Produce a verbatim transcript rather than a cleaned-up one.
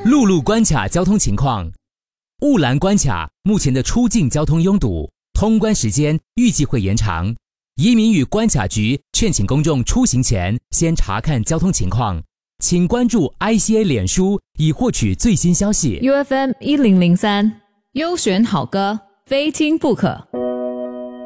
陆路关卡交通情况。雾兰关卡目前的出境交通拥堵，通关时间预计会延长。移民与关卡局劝请公众出行前先查看交通情况，请关注 I C A 脸书以获取最新消息。 U F M 一零零三，优选好歌，非听不可。